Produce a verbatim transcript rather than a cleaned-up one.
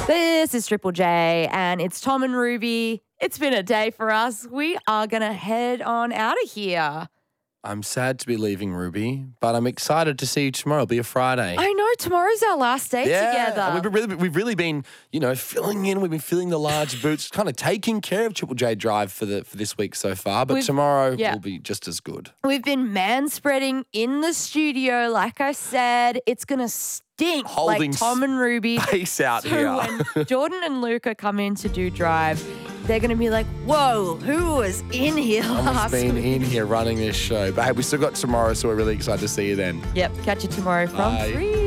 This is Triple J, and it's Tom and Ruby. It's been a day for us. We are going to head on out of here. I'm sad to be leaving, Ruby, but I'm excited to see you tomorrow. It'll be a Friday. I know, tomorrow's our last day yeah, together. We've really, we've really been, you know, filling in. We've been filling the large boots, kind of taking care of Triple J Drive for the for this week so far. But We've- tomorrow yeah. will be just as good. We've been man-spreading in the studio. Like I said, it's going to stink Holding like Tom and Ruby. Pace out So here. when Jordan and Luca come in to do Drive, they're going to be like, whoa, who was in here Someone's last been week? in here running this show. But hey, we still got tomorrow, so we're really excited to see you then. Yep, catch you tomorrow from Bye. three.